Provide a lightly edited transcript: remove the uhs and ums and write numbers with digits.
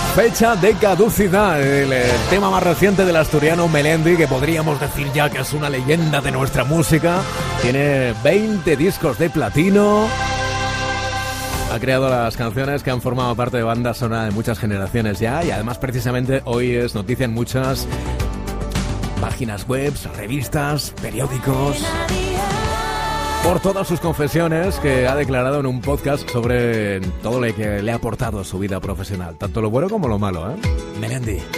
Fecha de caducidad, el tema más reciente del asturiano Melendi, que podríamos decir ya que es una leyenda de nuestra música. Tiene 20 discos de platino. Ha creado las canciones que han formado parte de banda sonora de muchas generaciones ya, y además precisamente hoy es noticia en muchas páginas web, revistas, periódicos, por todas sus confesiones que ha declarado en un podcast sobre todo lo que le ha aportado su vida profesional, tanto lo bueno como lo malo, Melendi.